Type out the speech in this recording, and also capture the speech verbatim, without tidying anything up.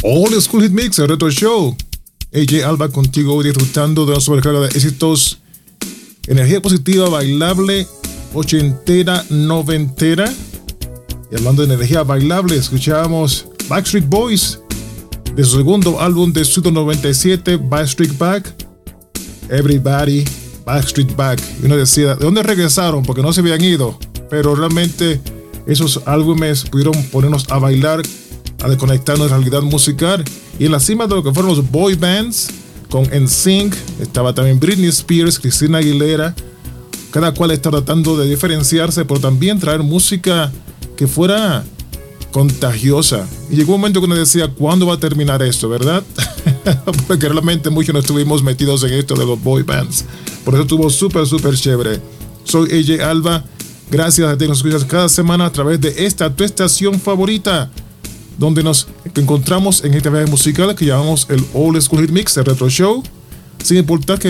Old School Hit Mix, el Retro Show. A J Alba contigo hoy disfrutando de una sobrecarga de éxitos, energía positiva, bailable, ochentera, noventera. Y hablando de energía bailable, escuchábamos Backstreet Boys de su segundo álbum de estudio noventa y siete, Backstreet Back. Everybody, Backstreet Back. Y uno decía, ¿de dónde regresaron? Porque no se habían ido. Pero realmente esos álbumes pudieron ponernos a bailar, a desconectarnos de la realidad musical. Y en la cima de lo que fueron los boy bands, con N Sync, estaba también Britney Spears, Christina Aguilera. Cada cual está tratando de diferenciarse, pero también traer música que fuera contagiosa. Y llegó un momento que uno decía, ¿cuándo va a terminar esto, verdad? Porque realmente muchos no estuvimos metidos en esto de los boy bands. Por eso estuvo súper, súper chévere. Soy A J Alba. Gracias a ti que nos escuchas cada semana a través de esta tu estación favorita, donde nos encontramos en este viaje musical que llamamos el Old School Hit Mix, el Retro Show. Sin importar que